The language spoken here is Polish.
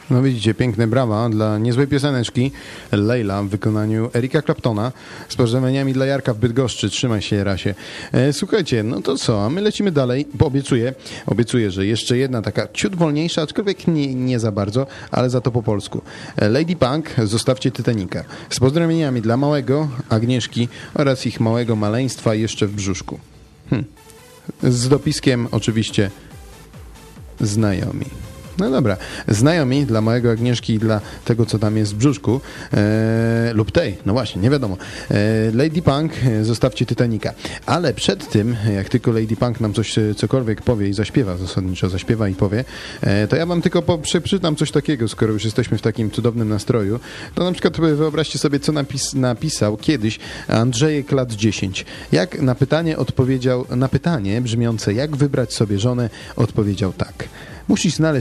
No widzicie, piękne brawa dla niezłej pioseneczki Lejla w wykonaniu Erika Claptona z pozdrowieniami dla Jarka w Bydgoszczy. Trzymaj się, Rasie. Słuchajcie, no to co, a my lecimy dalej, bo obiecuję, że jeszcze jedna taka ciut wolniejsza, aczkolwiek nie za bardzo, ale za to po polsku. Lady Punk, Zostawcie Titanica. Z pozdrowieniami dla małego, Agnieszki oraz ich małego maleństwa jeszcze w brzuszku. Z dopiskiem oczywiście znajomi. No dobra, znajomi dla małego Agnieszki i dla tego, co tam jest w brzuszku, lub tej, no właśnie, nie wiadomo. Lady Punk, Zostawcie Titanica. Ale przed tym, jak tylko Lady Punk nam cokolwiek powie i zaśpiewa, zasadniczo zaśpiewa i powie, to ja wam tylko przeczytam coś takiego, skoro już jesteśmy w takim cudownym nastroju. To na przykład wyobraźcie sobie, co napisał kiedyś Andrzejek lat 10. Jak na pytanie brzmiące, jak wybrać sobie żonę, odpowiedział tak. Musisz znaleźć